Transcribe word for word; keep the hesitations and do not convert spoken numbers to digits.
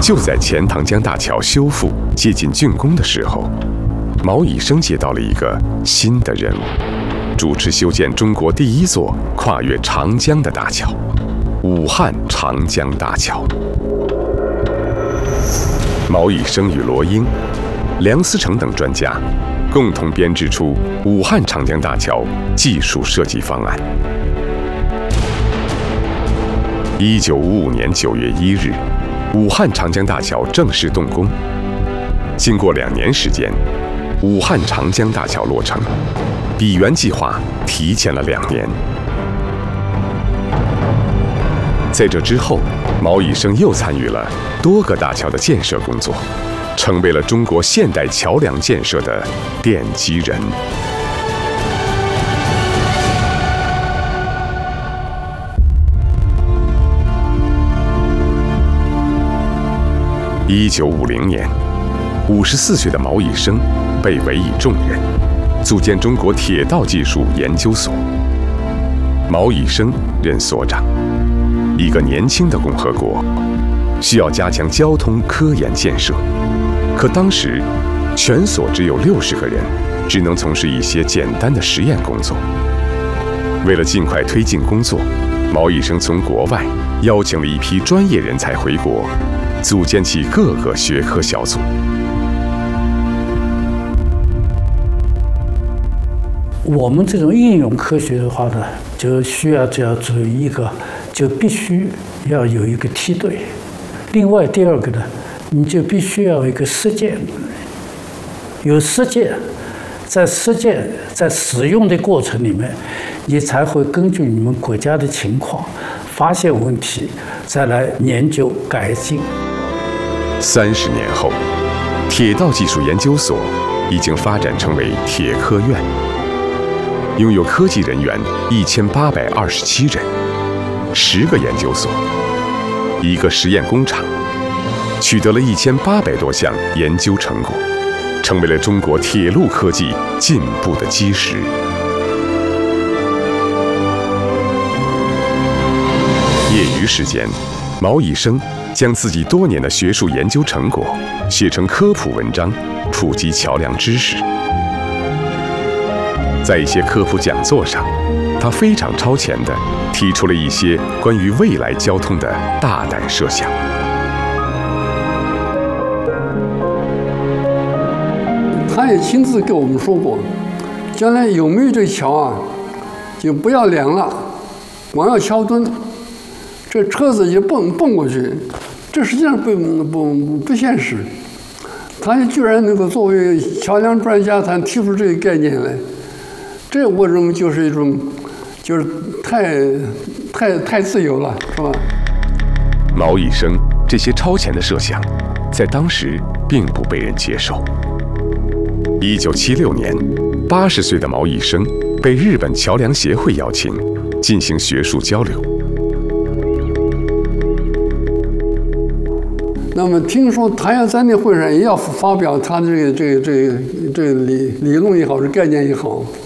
就在钱塘江大桥修复接近竣工的时候，毛以生接到了一个新的任务，主持修建中国第一座跨越长江的大桥——武汉长江大桥。毛以生与罗英、梁思成等专家共同编制出武汉长江大桥技术设计方案。一九五五年九月一日，武汉长江大桥正式动工。经过两年时间，武汉长江大桥落成，比原计划提前了两年。在这之后，毛以生又参与了多个大桥的建设工作，成为了中国现代桥梁建设的奠基人。一九五零年，五十四岁的毛以生被委以重任，组建中国铁道技术研究所。毛以生任所长。一个年轻的共和国需要加强交通科研建设，可当时全所只有六十个人，只能从事一些简单的实验工作。为了尽快推进工作，毛以生从国外邀请了一批专业人才回国，组建起各个学科小组。 我们这种应用科学的话呢，就需要就要注意一个，就必须要有一个梯队。另外第二个呢，你就必须要有一个实践，有实践，在实践在使用的过程里面，你才会根据你们国家的情况发现问题，再来研究改进。 三十年后，铁道技术研究所已经发展成为铁科院，拥有科技人员一千八百二十七人，十个研究所，一个实验工厂，取得了一千八百多项研究成果，成为了中国铁路科技进步的基石。业余时间，毛以生将自己多年的学术研究成果写成科普文章，普及桥梁知识。在一些科普讲座上，他非常超前地提出了一些关于未来交通的大胆设想。 他也亲自跟我们说过，将来有没有这桥啊，就不要梁了，光要桥墩，这车子就蹦蹦过去，这实际上不不不现实。他居然能够作为桥梁专家，他提出这个概念来。这我认为就是一种，就是太太太自由了，是吧？ 毛以生这些超前的设想，在当时并不被人接受。一九七六年，八十岁的毛以生被日本桥梁协会邀请进行学术交流。 那么听说他要在那会上也要发表他这个这个这个这个理理论也好，是概念也好。